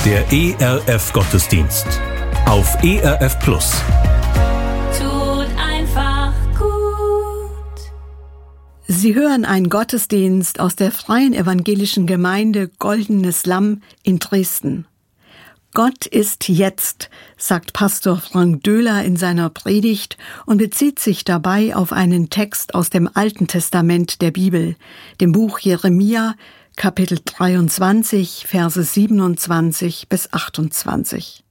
Der ERF-Gottesdienst auf ERF Plus. Tut einfach gut. Sie hören einen Gottesdienst aus der Freien Evangelischen Gemeinde Goldenes Lamm in Dresden. Gott ist jetzt, sagt Pastor Frank Döhler in seiner Predigt und bezieht sich dabei auf einen Text aus dem Alten Testament der Bibel, dem Buch Jeremia, Kapitel 23, Verse 27 bis 28.